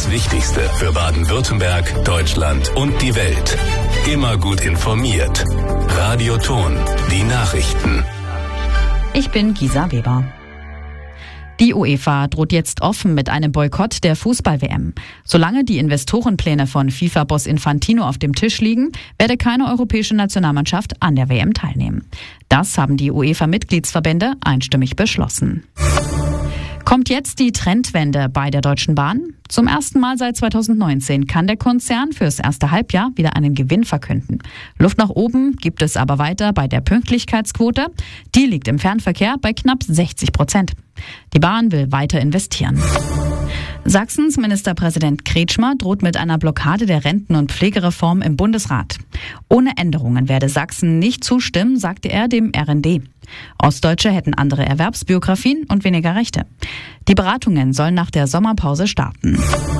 Das Wichtigste für Baden-Württemberg, Deutschland und die Welt. Immer gut informiert. Radio Ton, die Nachrichten. Ich bin Gisa Weber. Die UEFA droht jetzt offen mit einem Boykott der Fußball-WM. Solange die Investorenpläne von FIFA-Boss Infantino auf dem Tisch liegen, werde keine europäische Nationalmannschaft an der WM teilnehmen. Das haben die UEFA-Mitgliedsverbände einstimmig beschlossen. Kommt jetzt die Trendwende bei der Deutschen Bahn? Zum ersten Mal seit 2019 kann der Konzern fürs erste Halbjahr wieder einen Gewinn verkünden. Luft nach oben gibt es aber weiter bei der Pünktlichkeitsquote. Die liegt im Fernverkehr bei knapp 60%. Die Bahn will weiter investieren. Sachsens Ministerpräsident Kretschmer droht mit einer Blockade der Renten- und Pflegereform im Bundesrat. Ohne Änderungen werde Sachsen nicht zustimmen, sagte er dem RND. Ostdeutsche hätten andere Erwerbsbiografien und weniger Rechte. Die Beratungen sollen nach der Sommerpause starten.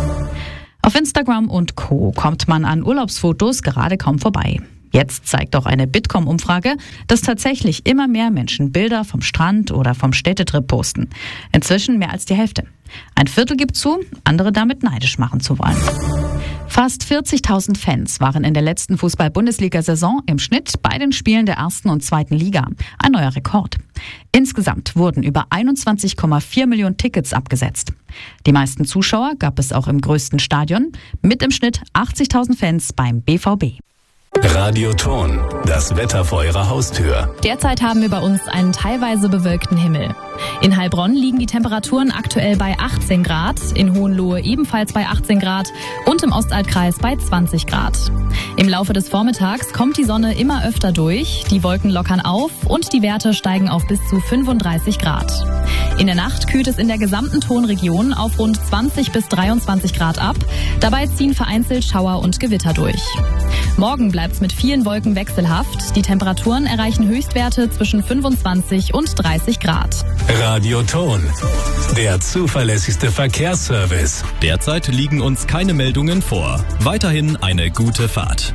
Auf Instagram und Co. kommt man an Urlaubsfotos gerade kaum vorbei. Jetzt zeigt auch eine Bitkom-Umfrage, dass tatsächlich immer mehr Menschen Bilder vom Strand oder vom Städtetrip posten. Inzwischen mehr als die Hälfte. Ein Viertel gibt zu, andere damit neidisch machen zu wollen. Fast 40.000 Fans waren in der letzten Fußball-Bundesliga-Saison im Schnitt bei den Spielen der 1. und 2. Liga. Ein neuer Rekord. Insgesamt wurden über 21,4 Millionen Tickets abgesetzt. Die meisten Zuschauer gab es auch im größten Stadion, mit im Schnitt 80.000 Fans beim BVB. Radio Ton, das Wetter vor Ihrer Haustür. Derzeit haben wir bei uns einen teilweise bewölkten Himmel. In Heilbronn liegen die Temperaturen aktuell bei 18 Grad, in Hohenlohe ebenfalls bei 18 Grad und im Ostaltkreis bei 20 Grad. Im Laufe des Vormittags kommt die Sonne immer öfter durch, die Wolken lockern auf und die Werte steigen auf bis zu 35 Grad. In der Nacht kühlt es in der gesamten Tonregion auf rund 20 bis 23 Grad ab. Dabei ziehen vereinzelt Schauer und Gewitter durch. Morgen bleibt es mit vielen Wolken wechselhaft. Die Temperaturen erreichen Höchstwerte zwischen 25 und 30 Grad. Radio Ton, der zuverlässigste Verkehrsservice. Derzeit liegen uns keine Meldungen vor. Weiterhin eine gute Fahrt.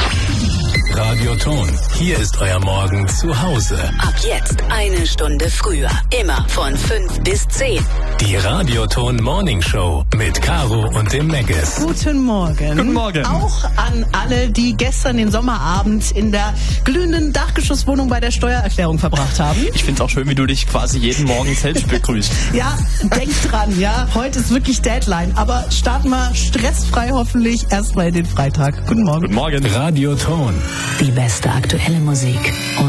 Radio Ton, hier ist euer Morgen zu Hause. Ab jetzt eine Stunde früher. Immer von 5 bis 10. Die Radio Ton Morning Show mit Caro und dem Megges. Guten Morgen. Guten Morgen. Auch an alle, die gestern den Sommerabend in der glühenden Dachgeschosswohnung bei der Steuererklärung verbracht haben. Ich find's auch schön, wie du dich quasi jeden Morgen selbst begrüßt. Ja, denkt dran, ja. Heute ist wirklich Deadline. Aber starten wir stressfrei hoffentlich erstmal in den Freitag. Guten Morgen. Guten Morgen. Radio Ton. Die beste aktuelle Musik.